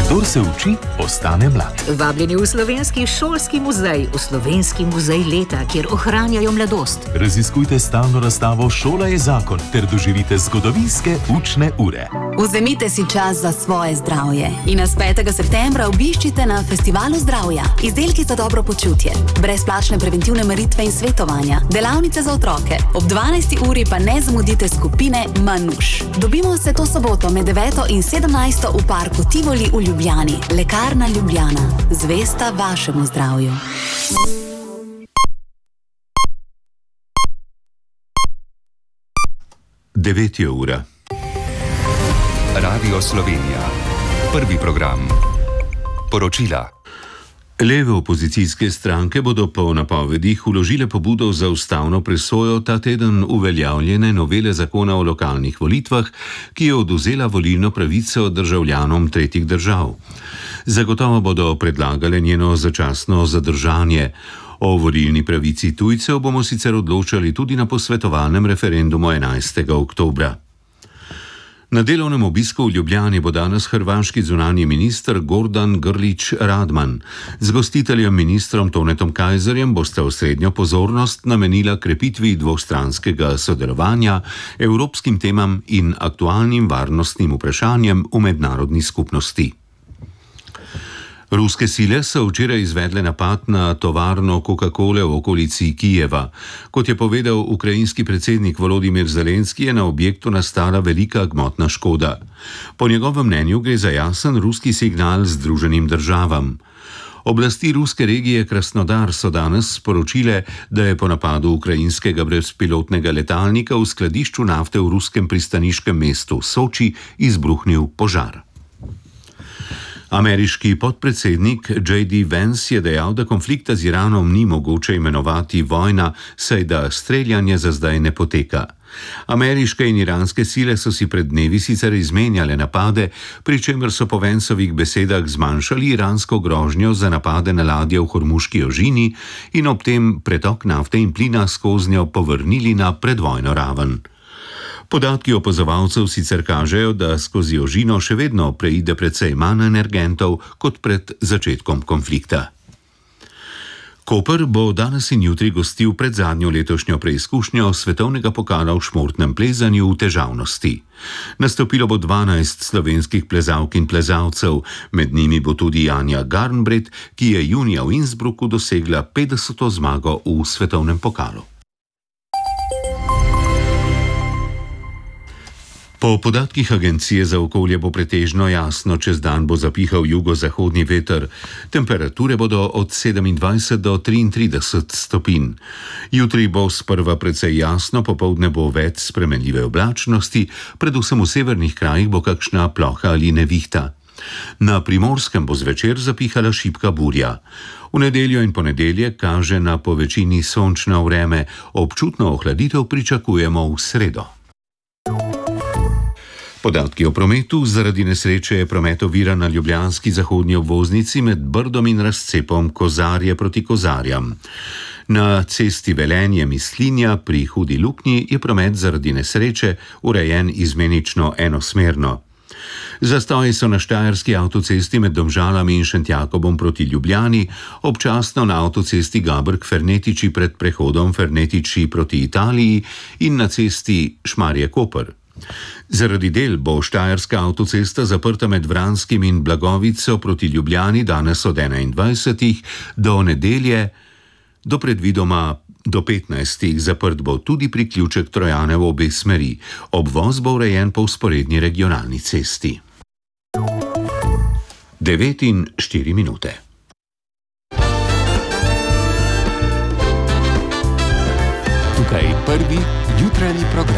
Kdor se uči, ostane mlad. Vabljeni v Slovenski šolski muzej, v Slovenski muzej leta, kjer ohranjajo mladost. Raziskujte stalno razstavo Šola je zakon ter doživite zgodovinske učne ure. Vzemite si čas za svoje zdravje in nas 5. septembra obiščite na Festivalu zdravja. Izdelki za dobro počutje, brezplačne preventivne meritve in svetovanja, delavnice za otroke. Ob 12. uri pa ne zamudite skupine Manuš. Dobimo se to soboto med 9. in 17. v parku Tivoli v Ljubljani. Lekarna Ljubljana. Zvesta vašemu zdravju. Devet je ura. Radio Slovenija. Prvi program. Poročila. Leve opozicijske stranke bodo po napovedih vložile pobudo za ustavno presojo ta teden uveljavljene novele zakona o lokalnih volitvah, ki je odvzela volilno pravico državljanom tretjih držav. Zagotovo bodo predlagale njeno začasno zadržanje. O volilni pravici tujcev bomo sicer odločali tudi na posvetovalnem referendumu 11. oktobra. Na delovnem obisku v Ljubljani bo danes hrvaški zunanji minister Gordan Grlić Radman. Z gostiteljem ministrom Tonetom Kajzerjem bosta osrednjo pozornost namenila krepitvi dvostranskega sodelovanja, evropskim temam in aktualnim varnostnim vprašanjem v mednarodni skupnosti. Ruske sile so včeraj izvedle napad na tovarno Coca-Cole v okolici Kijeva. Kot je povedal ukrajinski predsednik Volodimir Zelenski, je na objektu nastala velika gmotna škoda. Po njegovem mnenju gre za jasen ruski signal Združenim državam. Oblasti ruske regije Krasnodar so danes sporočile, da je po napadu ukrajinskega brezpilotnega letalnika v skladišču nafte v ruskem pristaniškem mestu Soči izbruhnil požar. Ameriški podpredsednik J.D. Vance je dejal, da konflikta z Iranom ni mogoče imenovati vojna, saj da streljanje za zdaj ne poteka. Ameriške in iranske sile so si pred dnevi sicer izmenjale napade, pri čemer so po Vanceovih besedah zmanjšali iransko grožnjo za napade na ladje v Hormuški ožini in ob tem pretok nafte in plina skoznjo povrnili na predvojno raven. Podatki opazovalcev sicer kažejo, da skozi ožino še vedno preide precej manj energentov kot pred začetkom konflikta. Koper bo danes in jutri gostil predzadnjo letošnjo preizkušnjo svetovnega pokala v športnem plezanju v težavnosti. Nastopilo bo 12 slovenskih plezalk in plezalcev, med njimi bo tudi Janja Garnbret, ki je junija v Innsbrucku dosegla 50. zmago v svetovnem pokalu. Po podatkih Agencije za okolje bo pretežno jasno, čez dan bo zapihal jugozahodni veter. Temperature bodo od 27 do 33 stopinj. Jutri bo sprva precej jasno, popoldne bo več spremenljive oblačnosti, predvsem v severnih krajih bo kakšna ploha ali nevihta. Na Primorskem bo zvečer zapihala šibka burja. V nedeljo in ponedeljek kaže na povečini sončno vreme, občutno ohladitev pričakujemo v sredo. Podatki o prometu. Zaradi nesreče je promet oviran na ljubljanski zahodni obvoznici med Brdom in razcepom Kozarje proti Kozarjam. Na cesti Velenje-Mislinja pri Hudi Luknji je promet zaradi nesreče urejen izmenično enosmerno. Zastoji so na štajerski avtocesti med Domžalami in Šentjakobom proti Ljubljani, občasno na avtocesti Gabrk-Fernetiči pred prehodom Fernetiči proti Italiji in na cesti Šmarje-Koper. Zaradi del bo štajerska avtocesta zaprta med Vranskim in Blagovico proti Ljubljani danes od 21. do nedelje do predvidoma do 15. Zaprt bo tudi priključek Trojane v obe smeri. Obvoz bo urejen po vzporedni regionalni cesti. 9:04. Tukaj prvi jutranji program.